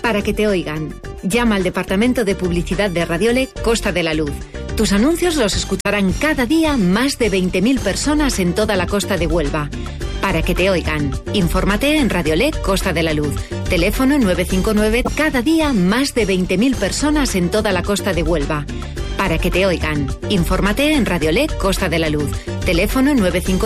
Para que te oigan. Llama al Departamento de Publicidad de Radiole Costa de la Luz. Tus anuncios los escucharán cada día más de 20.000 personas en toda la costa de Huelva. Para que te oigan. Infórmate en Radiole Costa de la Luz. Teléfono 959. Cada día más de 20.000 personas en toda la costa de Huelva. Para que te oigan. Infórmate en Radiole Costa de la Luz. Teléfono 959.